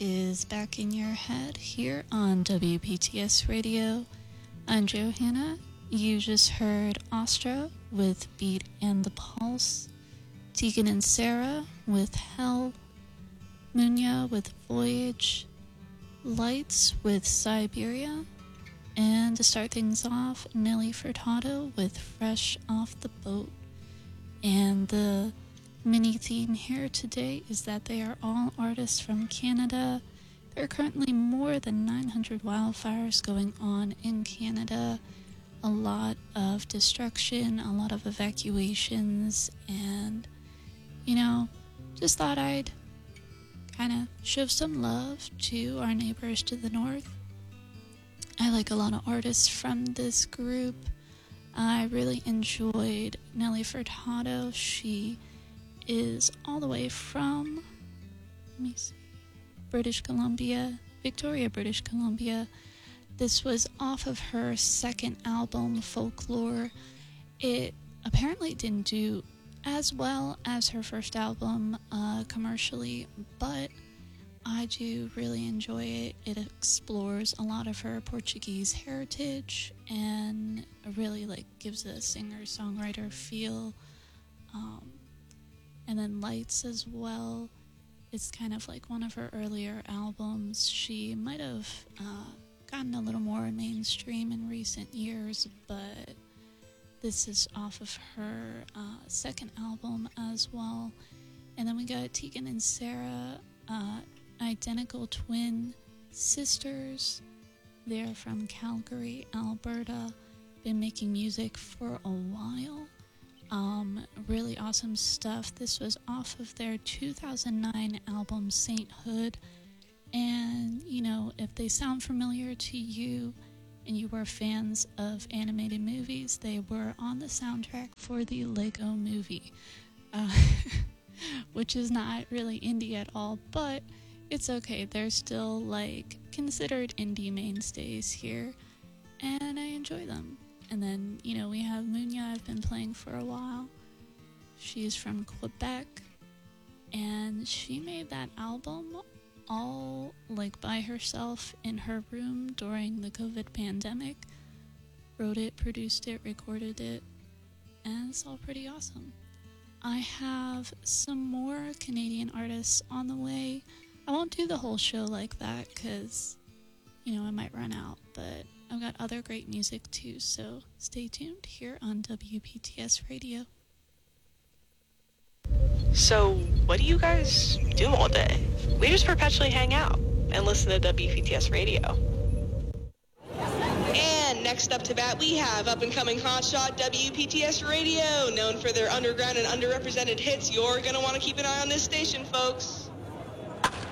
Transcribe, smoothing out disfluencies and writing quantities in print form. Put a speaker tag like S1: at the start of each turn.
S1: is Back in Your Head here on WPTS Radio. I'm Johanna. You just heard Astra with Beat and the Pulse, Tegan and Sarah with Hell, Munya with Voyage, Lights with Siberia, and to start things off, Nelly Furtado with Fresh Off the Boat. And the mini theme here today is that they are all artists from Canada. There are currently more than 900 wildfires going on in Canada, a lot of destruction, a lot of evacuations, and, just thought I'd kind of show some love to our neighbors to the north. I like a lot of artists from this group. I really enjoyed Nelly Furtado. She is all the way from, British Columbia, Victoria, British Columbia. This was off of her second album, Folklore. It apparently didn't do as well as her first album commercially, but I do really enjoy it. It explores a lot of her Portuguese heritage and really gives a singer-songwriter feel. And then Lights as well. It's kind of like one of her earlier albums. She might have gotten a little more mainstream in recent years, but this is off of her second album as well. And then we got Tegan and Sarah, identical twin sisters. They're from Calgary, Alberta. Been making music for a while. Really awesome stuff. This was off of their 2009 album, Sainthood. And, if they sound familiar to you and you were fans of animated movies, they were on the soundtrack for the Lego Movie, which is not really indie at all, but it's okay. They're still, considered indie mainstays here, and I enjoy them. And then, we have Munya. I've been playing for a while. She's from Quebec, and she made that album all, by herself in her room during the COVID pandemic. Wrote it, produced it, recorded it, and it's all pretty awesome. I have some more Canadian artists on the way. I won't do the whole show like that, because, I might run out, but I've got other great music too, so stay tuned here on WPTS Radio.
S2: So, what do you guys do all day? We just perpetually hang out and listen to WPTS Radio.
S3: And next up to bat, we have up-and-coming hotshot WPTS Radio, known for their underground and underrepresented hits. You're going to want to keep an eye on this station, folks.